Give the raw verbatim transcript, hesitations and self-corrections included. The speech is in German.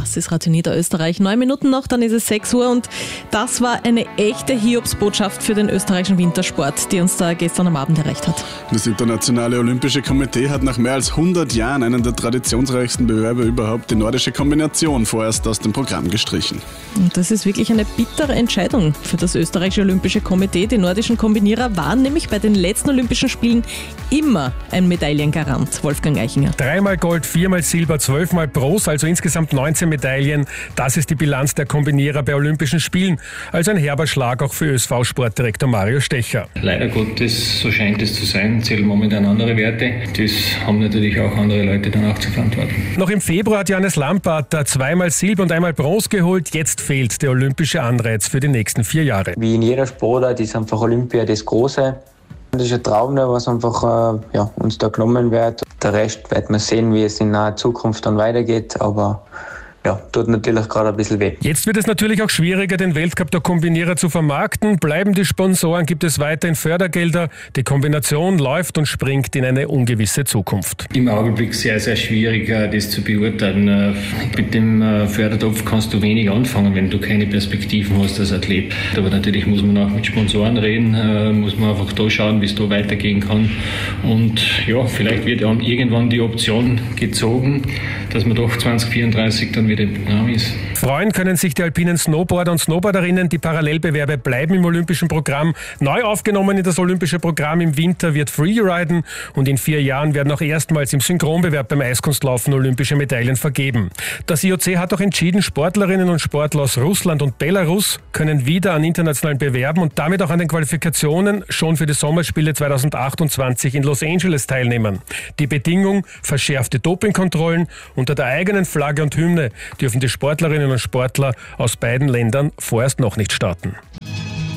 Das ist Radio Niederösterreich. Neun Minuten noch, dann ist es sechs Uhr und das war eine echte Hiobsbotschaft für den österreichischen Wintersport, die uns da gestern am Abend erreicht hat. Das Internationale Olympische Komitee hat nach mehr als hundert Jahren einen der traditionsreichsten Bewerbe überhaupt, die nordische Kombination, vorerst aus dem Programm gestrichen. Und das ist wirklich eine bittere Entscheidung für das österreichische Olympische Komitee. Die nordischen Kombinierer waren nämlich bei den letzten Olympischen Spielen immer ein Medaillengarant. Wolfgang Eichinger. Dreimal Gold, viermal Silber, zwölfmal Bronze, also insgesamt neunzehn Medaillen. Das ist die Bilanz der Kombinierer bei Olympischen Spielen. Also ein herber Schlag auch für Ö S V-Sportdirektor Mario Stecher. Leider Gottes, so scheint es zu sein, zählen momentan andere Werte. Das haben natürlich auch andere Leute dann auch zu verantworten. Noch im Februar hat Johannes Lampart zweimal Silber und einmal Bronze geholt. Jetzt fehlt der olympische Anreiz für die nächsten vier Jahre. Wie in jeder Sportart ist einfach Olympia das Große. Das ist ein Traum, was einfach äh, ja, uns da genommen wird. Der Rest wird man sehen, wie es in naher Zukunft dann weitergeht, aber ja, tut natürlich gerade ein bisschen weh. Jetzt wird es natürlich auch schwieriger, den Weltcup der Kombinierer zu vermarkten. Bleiben die Sponsoren, gibt es weiterhin Fördergelder. Die Kombination läuft und springt in eine ungewisse Zukunft. Im Augenblick sehr, sehr schwierig, das zu beurteilen. Mit dem Fördertopf kannst du wenig anfangen, wenn du keine Perspektiven hast als Athlet. Aber natürlich muss man auch mit Sponsoren reden, muss man einfach da schauen, wie es da weitergehen kann. Und ja, vielleicht wird irgendwann die Option gezogen, dass man doch zwanzig vierunddreißig dann wieder im Programm ist. Freuen können sich die alpinen Snowboarder und Snowboarderinnen. Die Parallelbewerbe bleiben im olympischen Programm. Neu aufgenommen in das olympische Programm im Winter wird Freeriden und in vier Jahren werden auch erstmals im Synchronbewerb beim Eiskunstlaufen olympische Medaillen vergeben. Das I O C hat auch entschieden, Sportlerinnen und Sportler aus Russland und Belarus können wieder an internationalen Bewerben und damit auch an den Qualifikationen schon für die Sommerspiele zweitausendachtundzwanzig in Los Angeles teilnehmen. Die Bedingung: verschärfte Dopingkontrollen. Unter der eigenen Flagge und Hymne dürfen die Sportlerinnen und Sportler aus beiden Ländern vorerst noch nicht starten.